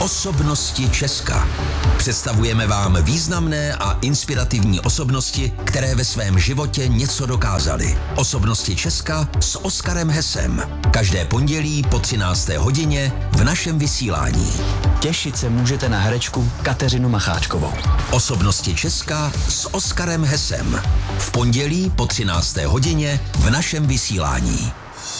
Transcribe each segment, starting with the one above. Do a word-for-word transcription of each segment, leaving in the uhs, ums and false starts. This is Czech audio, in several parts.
Osobnosti Česka. Představujeme vám významné a inspirativní osobnosti, které ve svém životě něco dokázaly. Osobnosti Česka s Oskarem Hesem. Každé pondělí po třinácté hodině v našem vysílání. Těšit se můžete na herečku Kateřinu Macháčkovou. Osobnosti Česka s Oskarem Hesem. V pondělí po třinácté hodině v našem vysílání.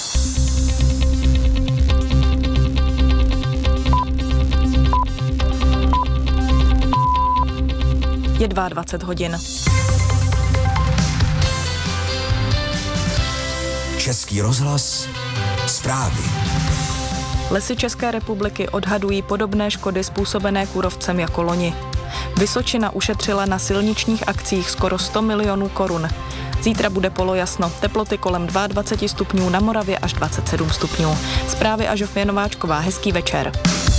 Je dvacet dva hodin. Český rozhlas, zprávy. Lesy České republiky odhadují podobné škody způsobené kůrovcem jako loni. Vysočina ušetřila na silničních akcích skoro sto milionů korun. Zítra bude polojasno, teploty kolem dvacet dva stupňů, na Moravě až dvacet sedm stupňů. Zprávy a Žofie Nováčková, hezký večer.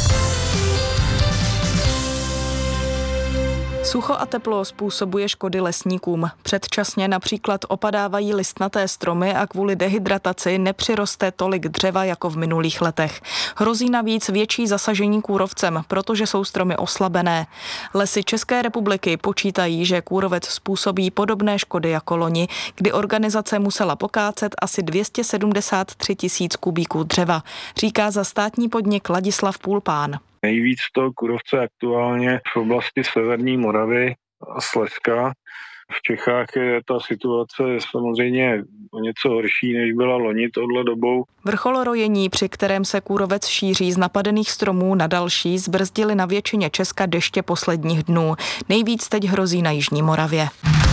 Sucho a teplo způsobuje škody lesníkům. Předčasně například opadávají listnaté stromy a kvůli dehydrataci nepřiroste tolik dřeva jako v minulých letech. Hrozí navíc větší zasažení kůrovcem, protože jsou stromy oslabené. Lesy České republiky počítají, že kůrovec způsobí podobné škody jako loni, kdy organizace musela pokácet asi dvě stě sedmdesát tři tisíc kubíků dřeva, říká za státní podnik Ladislav Půlpán. Nejvíc toho kůrovce aktuálně v oblasti severní Moravy a Slezska. V Čechách je ta situace samozřejmě o něco horší, než byla loni touhle dobou. Vrchol rojení, při kterém se kůrovec šíří z napadených stromů na další, zbrzdili na většině Česka deště posledních dnů. Nejvíc teď hrozí na jižní Moravě.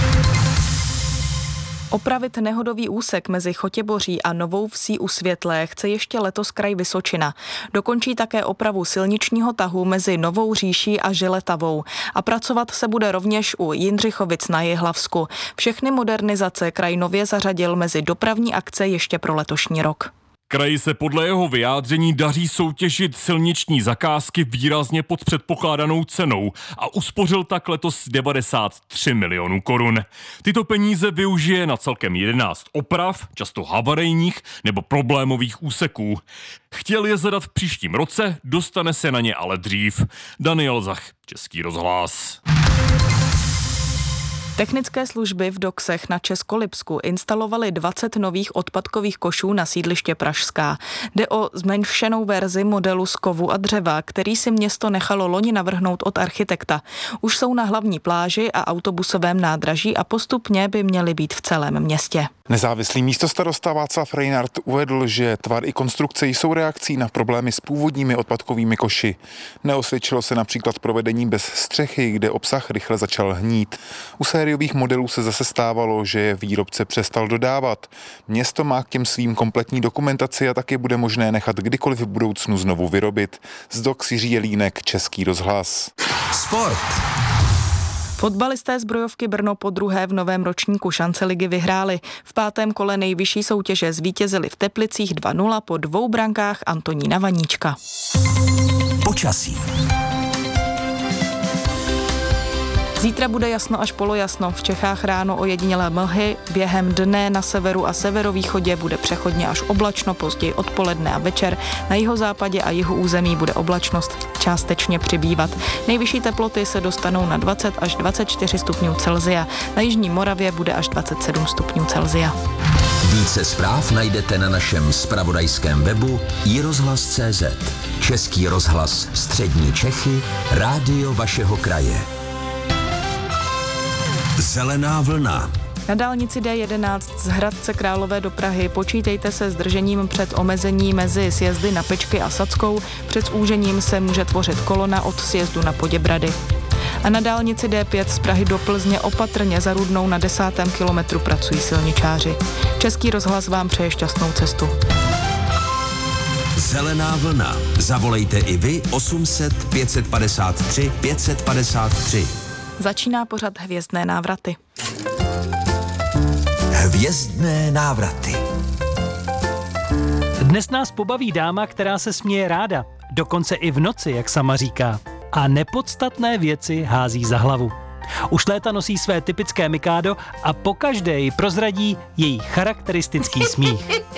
Opravit nehodový úsek mezi Chotěboří a Novou Vsí u Světlé chce ještě letos kraj Vysočina. Dokončí také opravu silničního tahu mezi Novou Říší a Želetavou. A pracovat se bude rovněž u Jindřichovic na Jihlavsku. Všechny modernizace kraj nově zařadil mezi dopravní akce ještě pro letošní rok. Kraji se podle jeho vyjádření daří soutěžit silniční zakázky výrazně pod předpokládanou cenou a uspořil tak letos devadesát tři milionů korun. Tyto peníze využije na celkem jedenáct oprav, často havarijních nebo problémových úseků. Chtěl je zadat v příštím roce, dostane se na ně ale dřív. Daniel Zach, Český rozhlas. Technické služby v Doksech na Českolipsku instalovaly dvacet nových odpadkových košů na sídliště Pražská. Jde o zmenšenou verzi modelu z kovu a dřeva, který si město nechalo loni navrhnout od architekta. Už jsou na hlavní pláži a autobusovém nádraží a postupně by měly být v celém městě. Nezávislý místostarosta Václav Reinhardt uvedl, že tvar i konstrukce jsou reakcí na problémy s původními odpadkovými koši. Neosvědčilo se například provedení bez střechy, kde obsah rychle začal hnít. U sériových modelů se zase stávalo, že je výrobce přestal dodávat. Město má k těm svým kompletní dokumentaci a taky bude možné nechat kdykoliv v budoucnu znovu vyrobit. Z Doks Jiří Jelínek, Český rozhlas. Sport. Fotbalisté zbrojovky Brno po druhé v novém ročníku šance ligy vyhráli. V pátém kole nejvyšší soutěže zvítězili v Teplicích dva nula po dvou brankách Antonína Vaníčka. Počasí. Zítra bude jasno až polojasno. V Čechách ráno ojedinělé mlhy, během dne na severu a severovýchodě bude přechodně až oblačno, později odpoledne a večer. Na jihozápadě a jihu území bude oblačnost částečně přibývat. Nejvyšší teploty se dostanou na dvacet až dvacet čtyři stupňů Celsia. Na jižní Moravě bude až dvacet sedm stupňů Celsia. Více zpráv najdete na našem zpravodajském webu i rozhlas tečka cé zet. Český rozhlas Střední Čechy, rádio vašeho kraje. Zelená vlna. Na dálnici D jedenáct z Hradce Králové do Prahy počítejte se zdržením před omezení mezi sjezdy na Pečky a Sackou. Před zúžením se může tvořit kolona od sjezdu na Poděbrady. A na dálnici D pět z Prahy do Plzně opatrně za Rudnou na desátém kilometru pracují silničáři. Český rozhlas vám přeje šťastnou cestu. Zelená vlna. Zavolejte i vy osm set pět set padesát tři pět set padesát tři. Začíná pořad Hvězdné návraty. Hvězdné návraty. Dnes nás pobaví dáma, která se směje ráda, dokonce i v noci, jak sama říká. A nepodstatné věci hází za hlavu. Už léta nosí své typické mikádo a pokaždé ji prozradí její charakteristický smích.